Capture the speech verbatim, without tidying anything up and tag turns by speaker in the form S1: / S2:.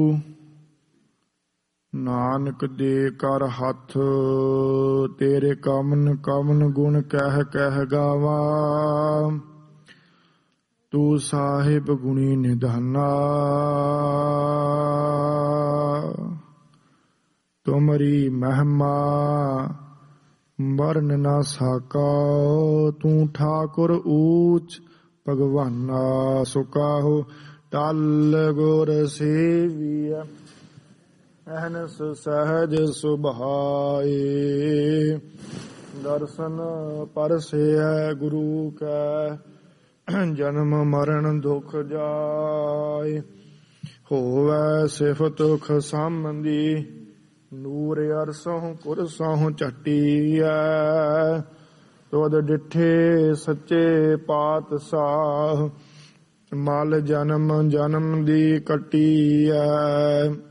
S1: ਨਾਨਕ ਦੇ ਕਰ ਹੱਥ, ਤੇਰੇ ਕਮਨ ਕਮਨ ਗੁਣ ਕਹਿ ਕਹਿ ਗਾਵਾ। ਤੂੰ ਸਾਹਿਬ ਗੁਣੀ ਨਿਧਾਨਾ, ਤੁਮਰੀ ਮਹਿਮਾ ਵਰਨ ਨਾ ਸਾਕਾ। ਤੂੰ ਠਾਕੁਰ ਊਚ ਭਗਵਾਨਾ, ਸੋ ਕਾਹੋ ਟਲ ਗੁਰ ਸੇਵੀਐ। ਅਹਨਸ ਸਹਿਜ ਸੁਭਾਏ, ਦਰਸ਼ਨ ਪਰਸੈ ਗੁਰੂ ਕੈ। ਜਨਮ ਮਰਨ ਦੁਖ ਜਾਏ, ਹੋਵੈ ਸਿਫਤ ਖਸਮੰਦੀ। ਨੂਰ ਅਰਸੋਂ ਕੁਰਸੋਂ ਝਟੀਐ, ਤੁਧ ਡਿਠੇ ਸੱਚੇ ਪਾਤਸ਼ਾਹ। ਮਲ ਜਨਮ ਜਨਮ ਦੀ ਕੱਟੀਐ,